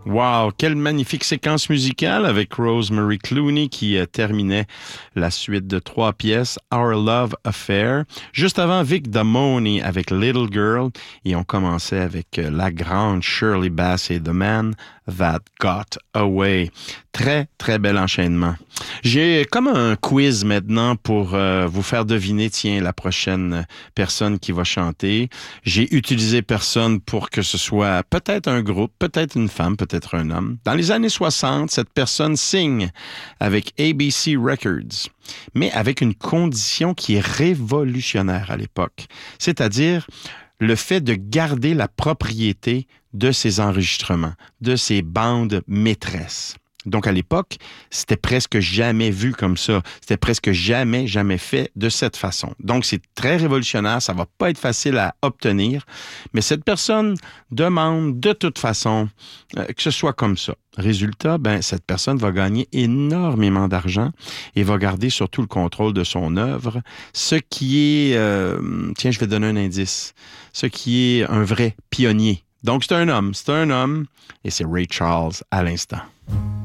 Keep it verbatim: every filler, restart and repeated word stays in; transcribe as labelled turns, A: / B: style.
A: Wow, quelle magnifique séquence musicale avec Rosemary Clooney qui euh, terminait la suite de trois pièces, Our Love Affair. Juste avant, Vic Damone avec Little Girl et on commençait avec euh, la grande Shirley Bassey et The Man That Got Away. Très, très bel enchaînement. J'ai comme un quiz maintenant pour euh, vous faire deviner, tiens, la prochaine personne qui va chanter. J'ai utilisé personne pour que ce soit peut-être un groupe, peut-être une femme, peut-être un homme. Dans les années soixante, cette personne signe avec A B C Records, mais avec une condition qui est révolutionnaire à l'époque, c'est-à-dire le fait de garder la propriété de ses enregistrements, de ses bandes maîtresses. Donc, à l'époque, c'était presque jamais vu comme ça. C'était presque jamais, jamais fait de cette façon. Donc, c'est très révolutionnaire. Ça va pas être facile à obtenir. Mais cette personne demande de toute façon euh, que ce soit comme ça. Résultat, ben, cette personne va gagner énormément d'argent et va garder surtout le contrôle de son œuvre. Ce qui est, euh, tiens, je vais donner un indice, ce qui est un vrai pionnier. Donc, c'est un homme. C'est un homme et c'est Ray Charles à l'instant.